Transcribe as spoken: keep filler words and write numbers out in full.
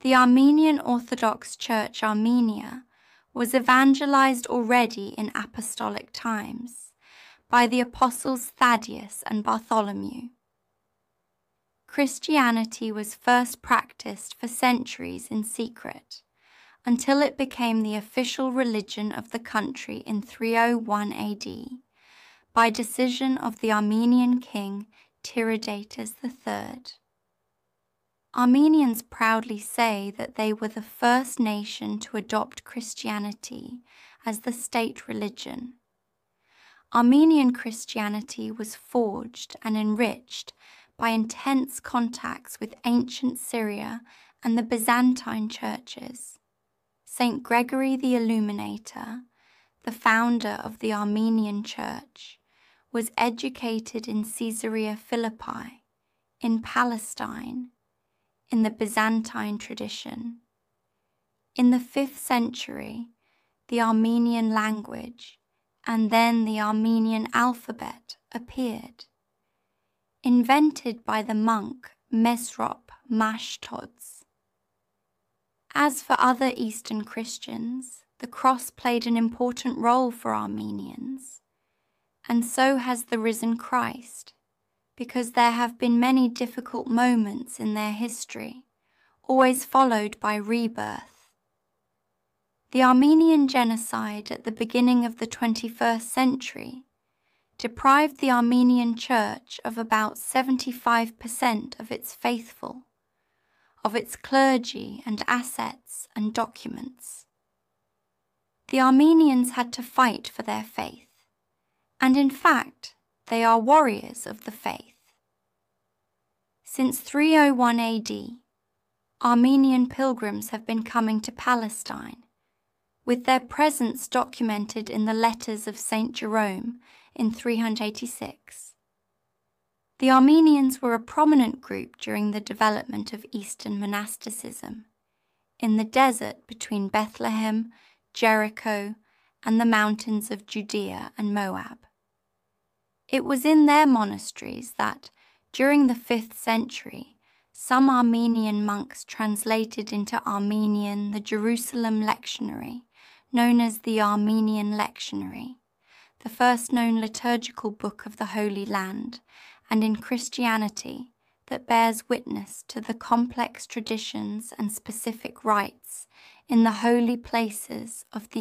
The Armenian Orthodox Church Armenia was evangelized already in apostolic times by the apostles Thaddeus and Bartholomew. Christianity was first practiced for centuries in secret, until it became the official religion of the country in three oh one A D, by decision of the Armenian king Tiridates the third. Armenians proudly say that they were the first nation to adopt Christianity as the state religion. Armenian Christianity was forged and enriched by intense contacts with ancient Syria and the Byzantine churches. Saint Gregory the Illuminator, the founder of the Armenian Church, was educated in Caesarea Philippi, in Palestine, in the Byzantine tradition. In the fifth century, the Armenian language and then the Armenian alphabet appeared, invented by the monk Mesrop Mashtods. As for other Eastern Christians, the cross played an important role for Armenians, and so has the risen Christ, because there have been many difficult moments in their history, always followed by rebirth. The Armenian genocide at the beginning of the twenty-first century deprived the Armenian Church of about seventy-five percent of its faithful, of its clergy and assets and documents. The Armenians had to fight for their faith, and in fact, they are warriors of the faith. Since three oh one A D, Armenian pilgrims have been coming to Palestine, with their presence documented in the letters of Saint Jerome in three eighty-six. The Armenians were a prominent group during the development of Eastern monasticism, in the desert between Bethlehem, Jericho, and the mountains of Judea and Moab. It was in their monasteries that, during the fifth century, some Armenian monks translated into Armenian the Jerusalem lectionary, known as the Armenian Lectionary, the first known liturgical book of the Holy Land, and in Christianity that bears witness to the complex traditions and specific rites in the holy places of the